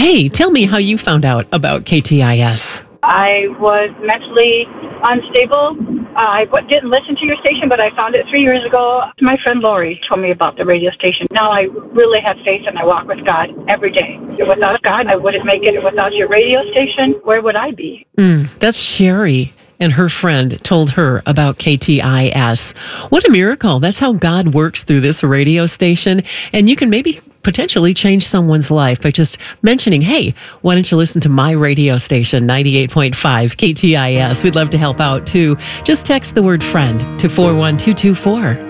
Hey, tell me how you found out about KTIS. I was mentally unstable. I didn't listen to your station, but I found it 3 years ago. My friend Lori told me about the radio station. Now I really have faith and I walk with God every day. Without God, I wouldn't make it. Without your radio station, where would I be? That's Sherry. And her friend told her about KTIS. What a miracle. That's how God works through this radio station. And you can maybe potentially change someone's life by just mentioning, hey, why don't you listen to my radio station, 98.5 KTIS. We'd love to help out too. Just text the word friend to 41224.